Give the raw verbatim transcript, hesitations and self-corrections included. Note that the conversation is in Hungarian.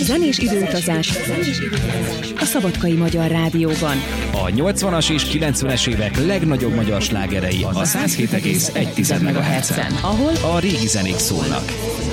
Zenés időutazás a Szabadkai Magyar Rádióban. A nyolcvanas és kilencvenes évek legnagyobb magyar slágerei a száz hét egész egy megahertzen, ahol a régi zenék szólnak.